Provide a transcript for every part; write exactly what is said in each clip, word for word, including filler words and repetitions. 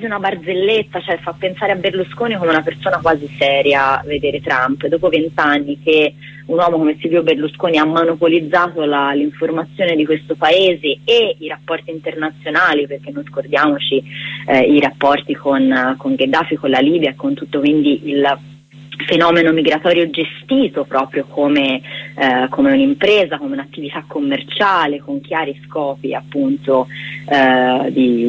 una barzelletta, cioè fa pensare a Berlusconi come una persona quasi seria vedere Trump. Dopo vent'anni che un uomo come Silvio Berlusconi ha monopolizzato la, l'informazione di questo paese e i rapporti internazionali, perché non scordiamoci eh, i rapporti con, con Gheddafi, con la Libia e con tutto quindi il fenomeno migratorio gestito proprio come, eh, come un'impresa, come un'attività commerciale con chiari scopi appunto eh,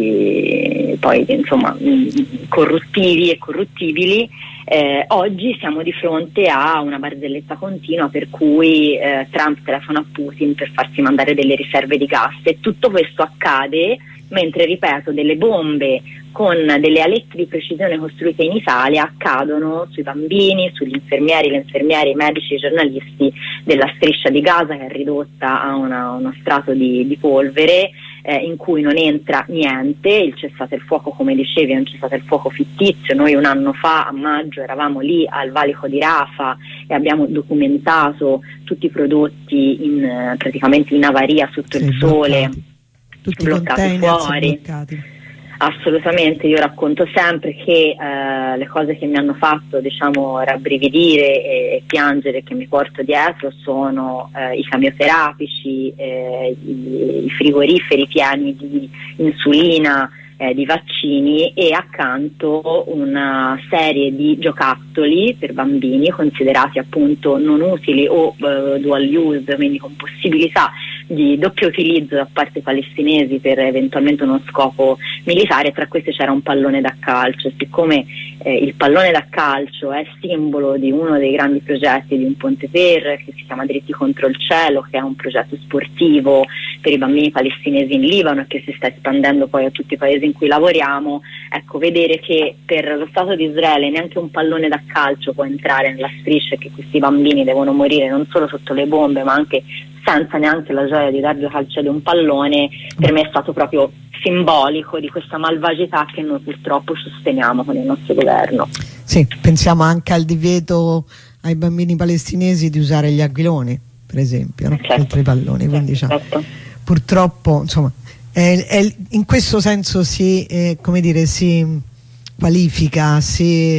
di, poi insomma mh, corruttivi e corruttibili. Eh, oggi siamo di fronte a una barzelletta continua per cui eh, Trump telefona a Putin per farsi mandare delle riserve di gas, e tutto questo accade mentre, ripeto, delle bombe con delle alette di precisione costruite in Italia accadono sui bambini, sugli infermieri, le infermiere, i medici, i giornalisti della striscia di Gaza, che è ridotta a una, uno strato di, di polvere eh, in cui non entra niente. Il cessate il fuoco, come dicevi, è un cessate il fuoco fittizio. Noi un anno fa, a maggio, eravamo lì al valico di Rafah e abbiamo documentato tutti i prodotti in, praticamente in avaria sotto sì, il sole, bloccati, tutti bloccati i fuori. bloccati. Assolutamente, io racconto sempre che eh, le cose che mi hanno fatto, diciamo, rabbrividire e piangere, che mi porto dietro, sono eh, i camioterapici, eh, i, i frigoriferi pieni di insulina, eh, di vaccini, e accanto una serie di giocattoli per bambini considerati appunto non utili o eh, dual use, quindi con possibilità di doppio utilizzo da parte palestinesi per eventualmente uno scopo militare. Tra questi c'era un pallone da calcio. Siccome eh, il pallone da calcio è simbolo di uno dei grandi progetti di un Ponteper che si chiama Dritti contro il cielo, che è un progetto sportivo per i bambini palestinesi in Libano e che si sta espandendo poi a tutti i paesi in cui lavoriamo, ecco, vedere che per lo Stato di Israele neanche un pallone da calcio può entrare nella striscia e che questi bambini devono morire non solo sotto le bombe ma anche senza neanche la gioia di dar due calci ad un pallone, per me è stato proprio simbolico di questa malvagità che noi purtroppo sosteniamo con il nostro governo. Sì, pensiamo anche al divieto ai bambini palestinesi di usare gli aquiloni, per esempio, no? Certo. Oltre i palloni, quindi certo. Cioè, purtroppo insomma è, è, in questo senso si, eh, come dire, si qualifica, si,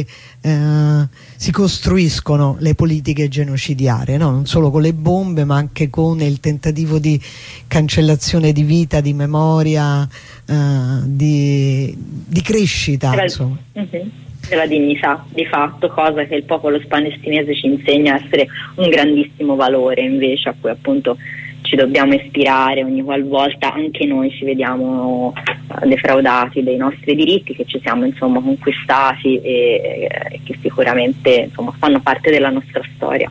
eh, si costruiscono le politiche genocidiarie, no? Non solo con le bombe ma anche con il tentativo di cancellazione di vita, di memoria, eh, di, di crescita, Della, insomma. uh-huh, della dignità, di fatto, cosa che il popolo palestinese ci insegna essere un grandissimo valore, invece a cui appunto ci dobbiamo ispirare ogni qualvolta anche noi ci vediamo defraudati dei nostri diritti che ci siamo insomma conquistati e, e che sicuramente insomma fanno parte della nostra storia.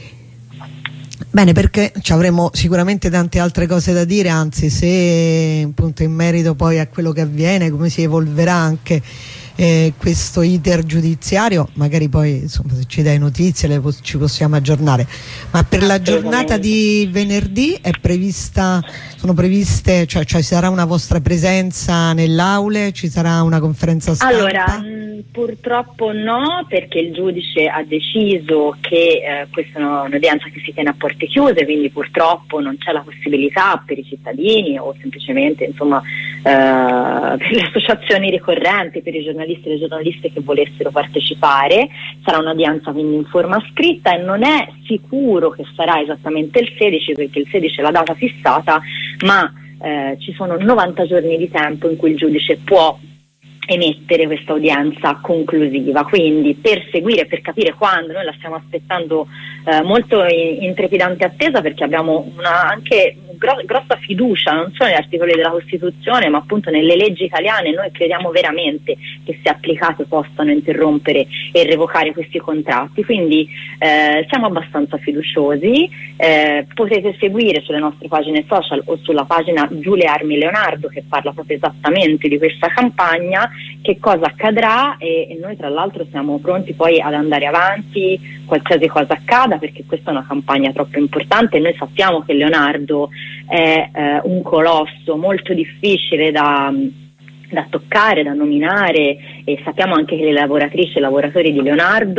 Bene, perché ci avremo sicuramente tante altre cose da dire, anzi, se appunto in merito poi a quello che avviene, come si evolverà anche eh, questo iter giudiziario, magari poi insomma se ci dai notizie le pos- ci possiamo aggiornare. Ma per la giornata di venerdì è prevista, sono previste, cioè, cioè ci sarà una vostra presenza nell'aule, ci sarà una conferenza stampa? Allora, mh, purtroppo no, perché il giudice ha deciso che eh, questa è un'udienza che si tiene a porte chiuse, quindi purtroppo non c'è la possibilità per i cittadini o semplicemente insomma eh, per le associazioni ricorrenti, per i giornalisti e le giornaliste che volessero partecipare. Sarà un'udienza quindi in forma scritta e non è sicuro che sarà esattamente il sedici, perché il sedici è la data fissata, ma eh, ci sono novanta giorni di tempo in cui il giudice può emettere questa udienza conclusiva, quindi per seguire, per capire quando, noi la stiamo aspettando eh, molto in, in trepidante attesa, perché abbiamo una anche gro- grossa fiducia non solo negli articoli della Costituzione ma appunto nelle leggi italiane. Noi crediamo veramente che se applicate possano interrompere e revocare questi contratti, quindi eh, siamo abbastanza fiduciosi. Eh, potete seguire sulle nostre pagine social o sulla pagina Giulia Armi Leonardo, che parla proprio esattamente di questa campagna, che cosa accadrà, e, e noi tra l'altro siamo pronti poi ad andare avanti qualsiasi cosa accada, perché questa è una campagna troppo importante. Noi sappiamo che Leonardo è eh, un colosso molto difficile da da toccare, da nominare, e sappiamo anche che le lavoratrici e i lavoratori di Leonardo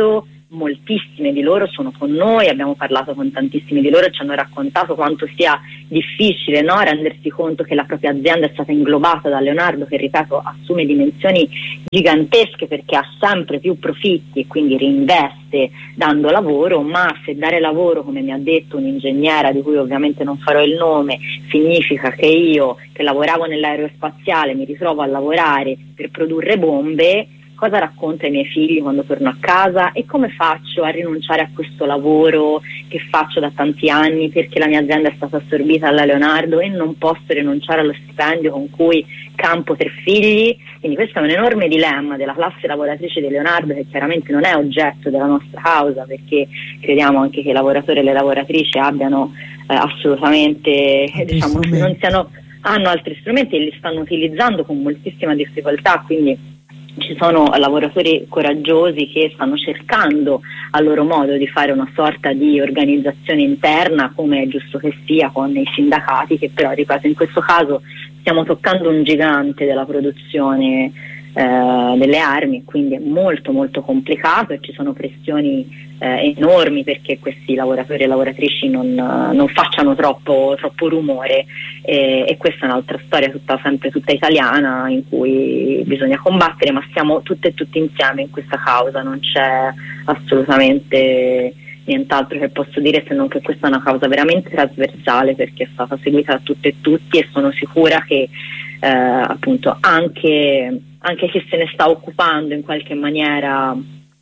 moltissime di loro sono con noi, abbiamo parlato con tantissimi di loro e ci hanno raccontato quanto sia difficile, no, rendersi conto che la propria azienda è stata inglobata da Leonardo, che ripeto assume dimensioni gigantesche perché ha sempre più profitti e quindi reinveste dando lavoro, ma se dare lavoro, come mi ha detto un'ingegnera di cui ovviamente non farò il nome, significa che io che lavoravo nell'aerospaziale mi ritrovo a lavorare per produrre bombe, cosa racconto ai miei figli quando torno a casa e come faccio a rinunciare a questo lavoro che faccio da tanti anni perché la mia azienda è stata assorbita dalla Leonardo e non posso rinunciare allo stipendio con cui campo tre figli. Quindi questo è un enorme dilemma della classe lavoratrice di Leonardo, che chiaramente non è oggetto della nostra causa, perché crediamo anche che i lavoratori e le lavoratrici abbiano eh, assolutamente diciamo, non siano, hanno altri strumenti e li stanno utilizzando con moltissima difficoltà, quindi ci sono lavoratori coraggiosi che stanno cercando a loro modo di fare una sorta di organizzazione interna, come è giusto che sia, con i sindacati, che però, ripeto, in questo caso stiamo toccando un gigante della produzione eh, delle armi, quindi è molto molto complicato e ci sono pressioni eh, enormi perché questi lavoratori e lavoratrici non, non facciano troppo, troppo rumore e, e questa è un'altra storia tutta, sempre tutta italiana, in cui bisogna combattere, ma siamo tutte e tutti insieme in questa causa, non c'è assolutamente nient'altro che posso dire se non che questa è una causa veramente trasversale, perché è stata seguita da tutte e tutti e sono sicura che eh, appunto anche, anche chi se ne sta occupando in qualche maniera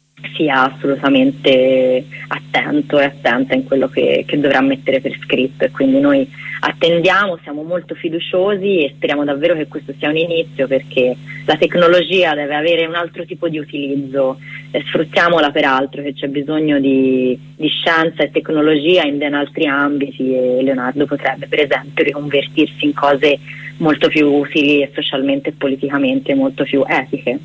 sia assolutamente attento e attenta in quello che, che dovrà mettere per scritto, e quindi noi attendiamo, siamo molto fiduciosi e speriamo davvero che questo sia un inizio, perché la tecnologia deve avere un altro tipo di utilizzo, eh, sfruttiamola per altro, che c'è bisogno di, di scienza e tecnologia in ben altri ambiti e Leonardo potrebbe per esempio riconvertirsi in cose molto più utili e socialmente e politicamente molto più etiche.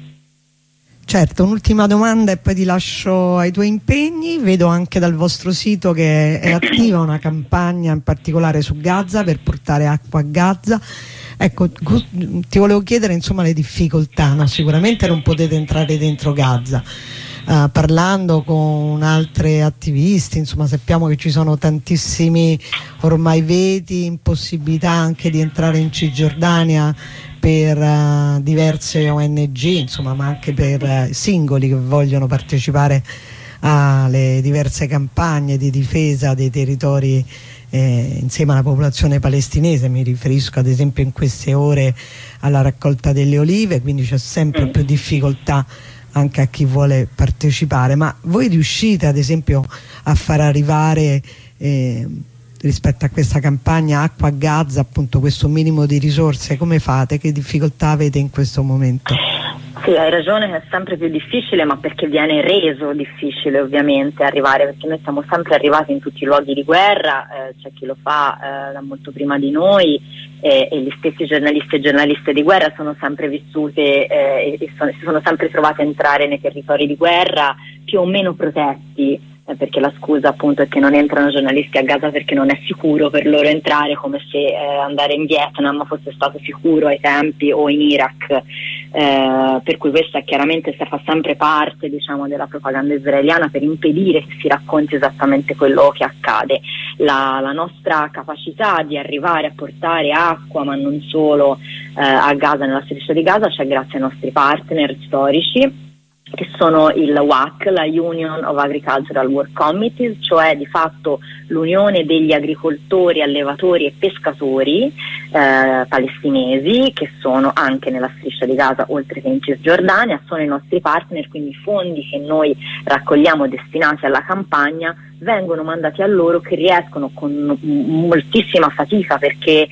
Certo, un'ultima domanda e poi ti lascio ai tuoi impegni. Vedo anche dal vostro sito che è attiva una campagna in particolare su Gaza per portare acqua a Gaza. Ecco, ti volevo chiedere insomma le difficoltà, no? Sicuramente non potete entrare dentro Gaza. Uh, parlando con altri attivisti, insomma sappiamo che ci sono tantissimi ormai veti, impossibilità anche di entrare in Cisgiordania per uh, diverse O N G, insomma, ma anche per uh, singoli che vogliono partecipare alle diverse campagne di difesa dei territori eh, insieme alla popolazione palestinese. Mi riferisco ad esempio in queste ore alla raccolta delle olive, quindi c'è sempre più difficoltà anche a chi vuole partecipare. Ma voi riuscite ad esempio a far arrivare eh, rispetto a questa campagna acqua a Gaza appunto questo minimo di risorse? Come fate? Che difficoltà avete in questo momento? Sì, hai ragione che è sempre più difficile, ma perché viene reso difficile ovviamente arrivare, perché noi siamo sempre arrivati in tutti i luoghi di guerra, eh, c'è chi lo fa eh, da molto prima di noi eh, e gli stessi giornalisti e giornaliste di guerra sono sempre vissute eh, e sono, si sono sempre trovati a entrare nei territori di guerra più o meno protetti. Eh, perché la scusa appunto è che non entrano giornalisti a Gaza perché non è sicuro per loro entrare, come se eh, andare in Vietnam fosse stato sicuro ai tempi o in Iraq, eh, per cui questa chiaramente fa sempre parte diciamo della propaganda israeliana per impedire che si racconti esattamente quello che accade. La, la nostra capacità di arrivare a portare acqua, ma non solo eh, a Gaza, nella striscia di Gaza, c'è grazie ai nostri partner storici, che sono il W A C, la Union of Agricultural Work Committees, cioè di fatto l'unione degli agricoltori, allevatori e pescatori eh, palestinesi, che sono anche nella striscia di Gaza oltre che in Cisgiordania, sono i nostri partner, quindi i fondi che noi raccogliamo destinati alla campagna vengono mandati a loro, che riescono con moltissima fatica, perché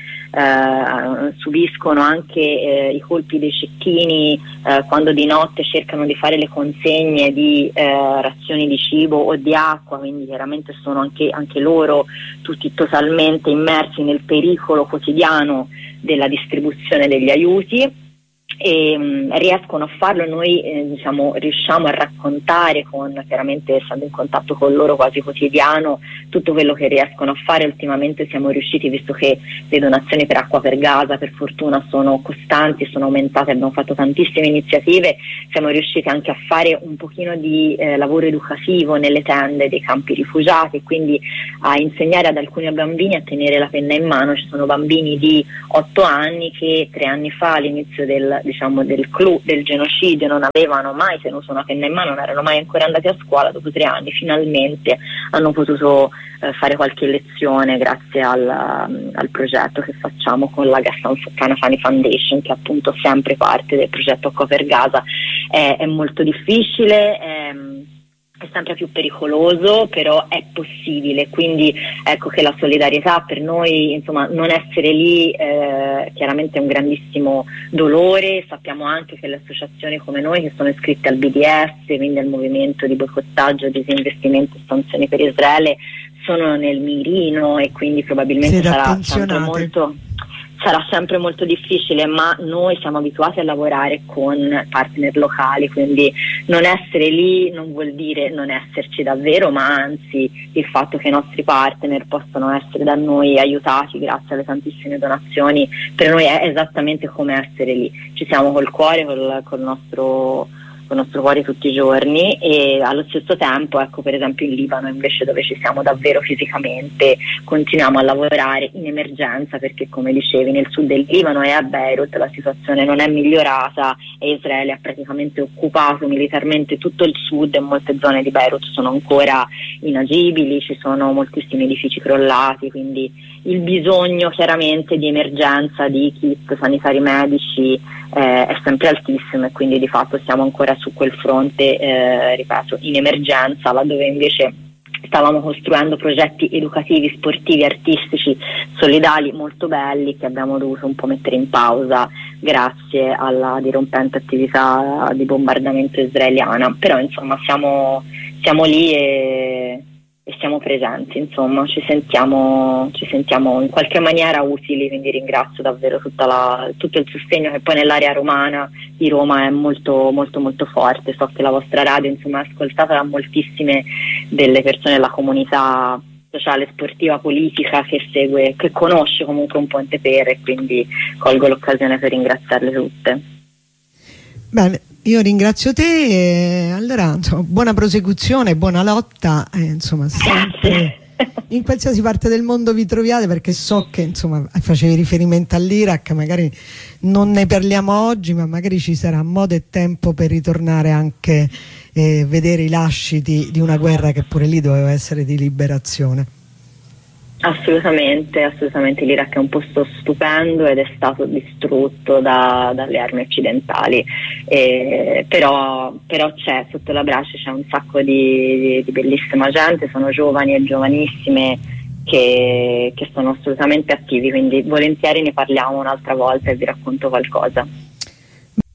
eh, subiscono anche eh, i colpi dei cecchini eh, quando di notte cercano di fare le consegne di eh, razioni di cibo o di acqua, quindi chiaramente sono anche, anche loro tutti totalmente immersi nel pericolo quotidiano della distribuzione degli aiuti. e mh, riescono a farlo. Noi eh, diciamo, riusciamo a raccontare, con chiaramente essendo in contatto con loro quasi quotidiano, tutto quello che riescono a fare. Ultimamente siamo riusciti, visto che le donazioni per Acqua per Gaza per fortuna sono costanti, sono aumentate, abbiamo fatto tantissime iniziative, siamo riusciti anche a fare un pochino di eh, lavoro educativo nelle tende dei campi rifugiati, quindi a insegnare ad alcuni bambini a tenere la penna in mano. Ci sono bambini di otto anni che tre anni fa, all'inizio del, diciamo, del clou del genocidio, non avevano mai tenuto una penna in mano, non erano mai ancora andati a scuola. Dopo tre anni finalmente hanno potuto eh, fare qualche lezione grazie al, al progetto che facciamo con la Ghassan Kanafani Foundation, che è appunto sempre parte del progetto Acqua per Gaza. È, è molto difficile, è, è sempre più pericoloso, però è possibile, quindi ecco che la solidarietà per noi, insomma, non essere lì eh, chiaramente è un grandissimo dolore. Sappiamo anche che le associazioni come noi, che sono iscritte al B D S, quindi al movimento di boicottaggio, disinvestimento e sanzioni per Israele, sono nel mirino, e quindi probabilmente sarà sempre molto sarà sempre molto difficile, ma noi siamo abituati a lavorare con partner locali, quindi non essere lì non vuol dire non esserci davvero, ma anzi il fatto che i nostri partner possano essere da noi aiutati grazie alle tantissime donazioni, per noi è esattamente come essere lì. Ci siamo col cuore, col, col nostro il nostro cuore tutti i giorni, e allo stesso tempo, ecco, per esempio in Libano invece, dove ci siamo davvero fisicamente, continuiamo a lavorare in emergenza, perché come dicevi nel sud del Libano e a Beirut la situazione non è migliorata e Israele ha praticamente occupato militarmente tutto il sud, e molte zone di Beirut sono ancora inagibili, ci sono moltissimi edifici crollati, quindi il bisogno chiaramente di emergenza di kit sanitari medici eh, è sempre altissimo, e quindi di fatto siamo ancora su quel fronte, eh, ripeto, in emergenza, laddove invece stavamo costruendo progetti educativi, sportivi, artistici, solidali molto belli, che abbiamo dovuto un po' mettere in pausa grazie alla dirompente attività di bombardamento israeliana. Però insomma siamo, siamo lì e e siamo presenti, insomma ci sentiamo, ci sentiamo in qualche maniera utili, quindi ringrazio davvero tutta la, tutto il sostegno che poi nell'area romana di Roma è molto molto molto forte. So che la vostra radio, insomma, è ascoltata da moltissime delle persone della comunità sociale, sportiva, politica che segue, che conosce comunque un Ponte Pere, quindi colgo l'occasione per ringraziarle tutte. Bene, io ringrazio te, e allora insomma, buona prosecuzione, buona lotta, eh, insomma, sempre in qualsiasi parte del mondo vi troviate, perché so che insomma facevi riferimento all'Iraq, magari non ne parliamo oggi, ma magari ci sarà modo e tempo per ritornare anche e vedere i lasciti di una guerra che pure lì doveva essere di liberazione. Assolutamente, assolutamente. L'Iraq è un posto stupendo ed è stato distrutto da, dalle armi occidentali, eh, però, però c'è sotto la brace, c'è un sacco di, di bellissima gente, sono giovani e giovanissime che, che sono assolutamente attivi, quindi volentieri ne parliamo un'altra volta e vi racconto qualcosa.